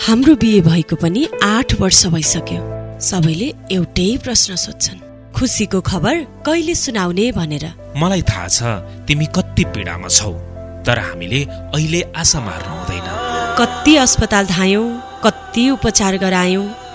हाम्रो बिहे भएको पनि 8 वर्ष भइसक्यो। सबैले एउटै प्रश्न सोध्छन्, खुसीको खबर कहिले सुनाउने भनेर। मलाई थाहा छ तिमी कति पीडामा छौ, तर हामीले अहिले आशा मार्नु हुँदैन। कति अस्पताल धायौं, कति उपचार गरायौं,